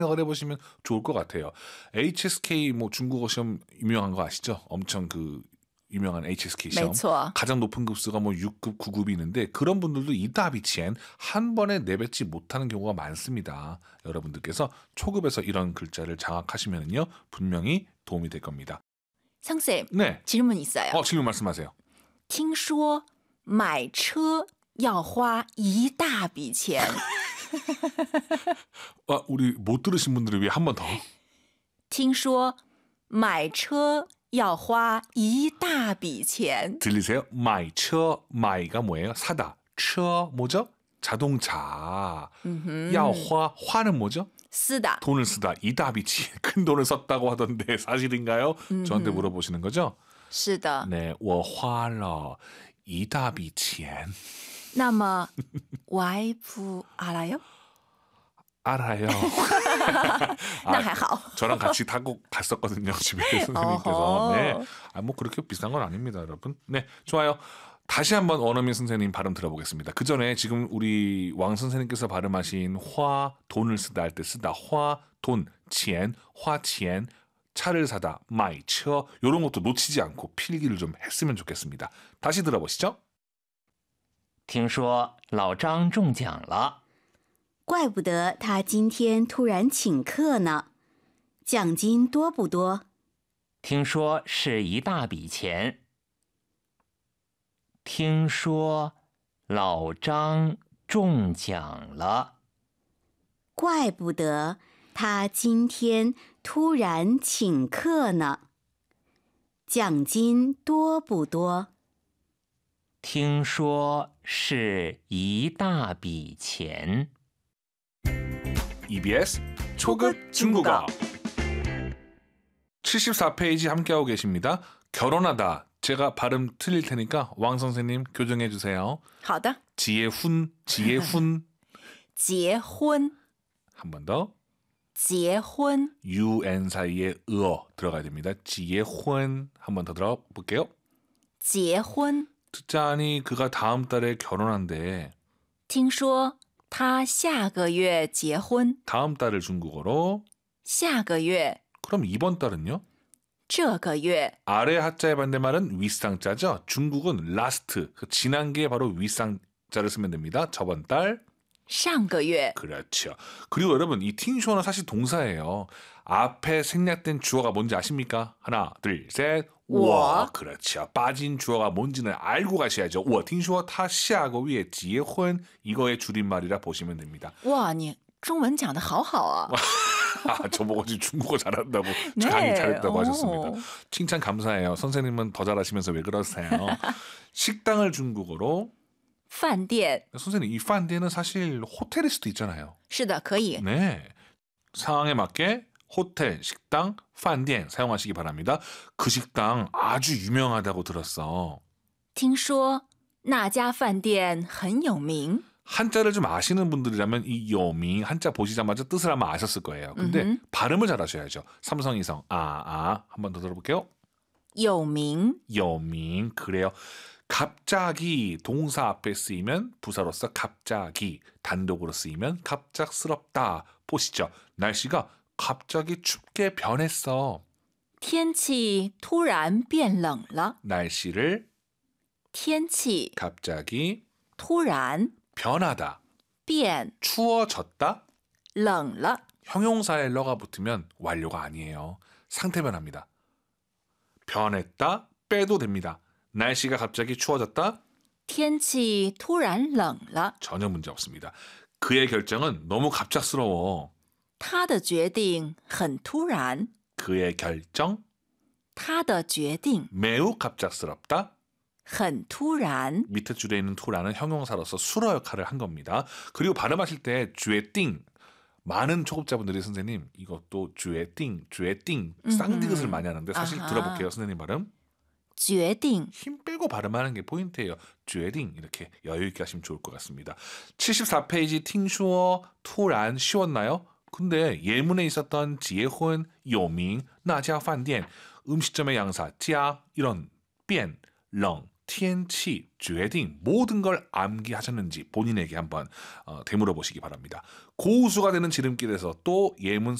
생각을 해보시면 좋을 것 같아요. HSK 뭐 중국어 시험 유명한 거 아시죠? 엄청 그 유명한 HSK 시험. 没错。 가장 높은 급수가 뭐 6급, 9급이 있는데 그런 분들도 이다비치엔 한 번에 내뱉지 못하는 경우가 많습니다. 여러분들께서 초급에서 이런 글자를 장악하시면요 분명히 도움이 될 겁니다. 상쌤, 네. 질문 있어요. 질문 말씀하세요. 听说买车要花一大笔钱. 우리 못 들으신 분들을 위해 한 번 더. 听说买车要花一大笔钱. 들리세요? 마이, 车, 마이가 뭐예요? 사다. 车뭐죠? 자동차. 야화, 화는 뭐죠? 쓰다. 돈을 쓰다. 이다비치. 큰 돈을 썼다고 하던데 사실인가요? 저한테 물어보시는 거죠? 是的. 네, 我花了一大笔钱. 那么 와이프 알아요? 알아요. 那还好. 저랑 같이 타고 갔었거든요. 집에 선생님께서. 네. 뭐 그렇게 비싼 건 아닙니다, 여러분. 네, 좋아요. 다시 한번 원어민 선생님 발음 들어보겠습니다. 그 전에 지금 우리 왕 선생님께서 발음하신 화, 돈을 쓰다 할 때 쓰다, 화, 돈, 钱, 화, 钱, 차를 사다, 买车 이런 것도 놓치지 않고 필기를 좀 했으면 좋겠습니다. 다시 들어보시죠. 听说老张中奖了， 怪不得他今天突然请客呢。奖金多不多？ 听说是一大笔钱。听说老张中奖了， 怪不得他今天突然请客呢。奖金多不多？ 听说是一大笔钱。 EBS 초급 중국어 74페이지 함께하고 계십니다. 결혼하다. 제가 발음 틀릴 테니까 왕 선생님 교정해 주세요. 好的. 지혜훈, 지혜훈. 结婚. 한 번 더. 结婚. UN 사이에 으어 들어가야 됩니다. 지혜훈. 한 번 더 들어볼게요. 结婚. 듣자니 그가 다음 달에 결혼한대. 听说他下个月结婚. 다음 달을 중국어로. 下个月. 그럼 이번 달은요? 这个月. 아래 하자의 반대말은 윗상자죠. 중국은 last, 그 지난 게 바로 윗상자를 쓰면 됩니다. 저번 달. 上个月. 그렇죠. 그리고 여러분 이 팅쇼는 사실 동사예요. 앞에 생략된 주어가 뭔지 아십니까? 하나, 둘, 셋. 我. 그렇죠. 빠진 주어가 뭔지는 알고 가셔야죠. 我听说他下个月结婚 이거의 줄임말이라 보시면 됩니다. 哇，你中文讲得好好啊. 저보고 지금 중국어 잘한다고 네. 강의 잘했다고 오. 하셨습니다. 칭찬 감사해요. 선생님은 더 잘하시면서 왜 그러세요? 식당을 중국어로 饭店. 선생님 이 판대는 사실 호텔일 수도 있잖아요. 是的，可以. 네. 상황에 맞게 호텔, 식당, 판디엔 사용하시기 바랍니다. 그 식당 아주 유명하다고 들었어. 听说那家饭店很有名. 한자를 좀 아시는 분들이라면 이 요밍 한자 보시자마자 뜻을 아마 아셨을 거예요. 근데 발음을 잘 하셔야죠. 삼성이성 한 번 더 들어볼게요. 有名. 요밍 그래요. 갑자기 동사 앞에 쓰이면 부사로서 갑자기, 단독으로 쓰이면 갑작스럽다. 보시죠. 날씨가 갑자기 춥게 변했어. 天气突然变冷了. 날씨를 天气 갑자기 突然 변하다. 变 추워졌다. 冷了. 형용사에 러가 붙으면 완료가 아니에요. 상태 변합니다. 변했다 빼도 됩니다. 날씨가 갑자기 추워졌다. 天气突然冷了. 전혀 문제 없습니다. 그의 결정은 너무 갑작스러워. 他的决定很突然. 그의 결정 他的决定 매우 갑작스럽다. 很突然. 밑에 줄에 있는 투라는 형용사로서 수로 역할을 한 겁니다. 그리고 발음하실 때 쥐띵 많은 초급자분들이 선생님 이것도 쥐띵 쌍디귿을 많이 하는데 사실 아하. 들어볼게요. 선생님 발음. 决定. 힘 빼고 발음하는 게 포인트예요. 쥐띵 이렇게 여유 있게 하시면 좋을 것 같습니다. 74페이지 팅슈어 투란 쉬웠나요? 근데 예문에 있었던 지혜훈, 요밍, 나자 판디엔 음식점의 양사, 자 이런 变, 렁, 天气 决定 모든 걸 암기하셨는지 본인에게 한번 되물어 보시기 바랍니다. 고우수가 되는 지름길에서 또 예문